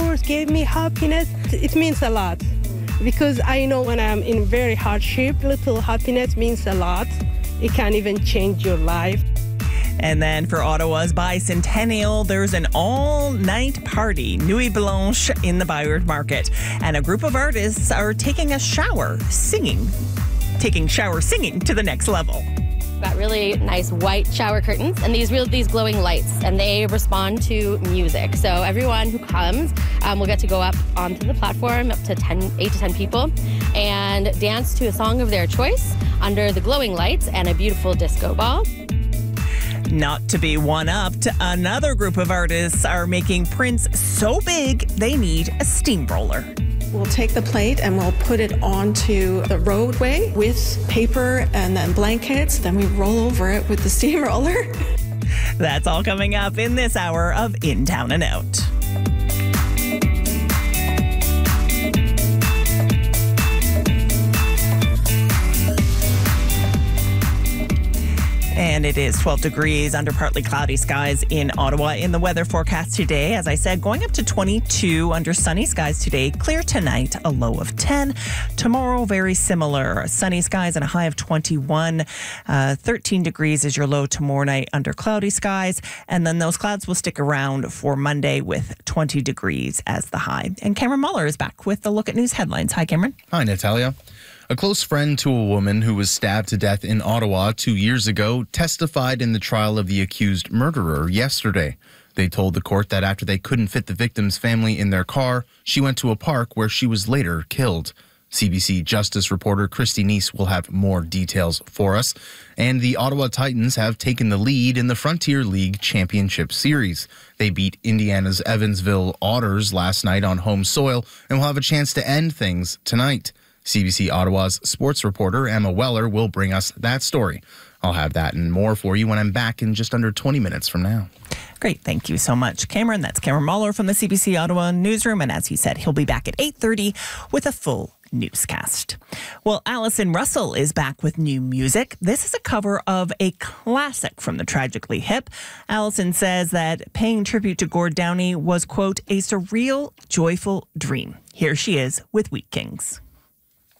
flowers gave me happiness. It means a lot because I know when I'm in very hardship, little happiness means a lot. It can even change your life. And then for Ottawa's bicentennial, there's an all-night party, Nuit Blanche, in the Byward Market. And a group of artists are taking shower singing to the next level. Got really nice white shower curtains and these glowing lights, and they respond to music. So everyone who comes will get to go up onto the platform, up to 8 to 10 people, and dance to a song of their choice under the glowing lights and a beautiful disco ball. Not to be one-upped, another group of artists are making prints so big they need a steamroller. We'll take the plate and we'll put it onto the roadway with paper and then blankets. Then we roll over it with the steamroller. That's all coming up in this hour of In Town and Out. And it is 12 degrees under partly cloudy skies in Ottawa. In the weather forecast today, as I said, going up to 22 under sunny skies today. Clear tonight, a low of 10. Tomorrow, very similar. Sunny skies and a high of 21. 13 degrees is your low tomorrow night under cloudy skies. And then those clouds will stick around for Monday with 20 degrees as the high. And Cameron Muller is back with a look at news headlines. Hi, Cameron. Hi, Natalia. A close friend to a woman who was stabbed to death in Ottawa 2 years ago testified in the trial of the accused murderer yesterday. They told the court that after they couldn't fit the victim's family in their car, she went to a park where she was later killed. CBC Justice reporter Christy Neese will have more details for us. And the Ottawa Titans have taken the lead in the Frontier League Championship Series. They beat Indiana's Evansville Otters last night on home soil and will have a chance to end things tonight. CBC Ottawa's sports reporter Emma Weller will bring us that story. I'll have that and more for you when I'm back in just under 20 minutes from now. Great. Thank you so much, Cameron. That's Cameron Muller from the CBC Ottawa newsroom. And as he said, he'll be back at 8:30 with a full newscast. Well, Alison Russell is back with new music. This is a cover of a classic from the Tragically Hip. Alison says that paying tribute to Gord Downie was, quote, a surreal, joyful dream. Here she is with Wheat Kings.